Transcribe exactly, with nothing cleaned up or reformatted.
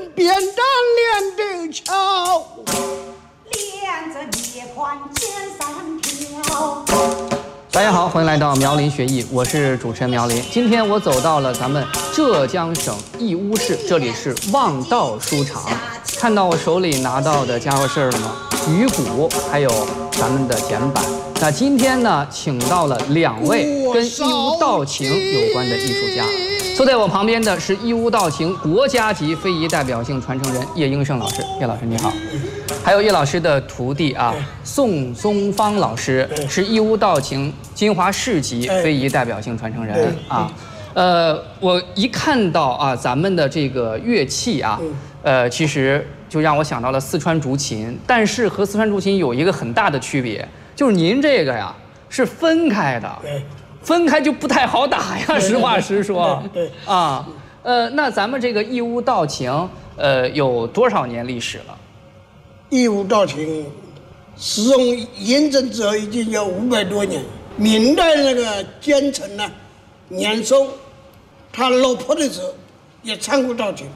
扁担连的桥， 连着列宽千山条。 大家好，欢迎来到苗林学艺，我是主持人苗林。今天我走到了咱们浙江省义乌市，这里是望道书场。看到我手里拿到的家伙事儿了吗？鱼骨，还有咱们的简板。那今天呢，请到了两位跟义乌道情有关的艺术家。坐在我旁边的是义乌道情国家级非遗代表性传承人叶英胜老师，叶老师你好。还有叶老师的徒弟啊，宋宗芳老师是义乌道情金华市级非遗代表性传承人啊。呃，我一看到啊咱们的这个乐器啊，呃，其实就让我想到了四川竹琴，但是和四川竹琴有一个很大的区别，就是您这个呀是分开的，分开就不太好打呀。实话实说， 对啊，呃，那咱们这个义乌道情，呃，有多少年历史了？ 义乌道情使用验证之后已经有五百多年。明代那个奸臣呢，年收他落魄的时候也唱过道情。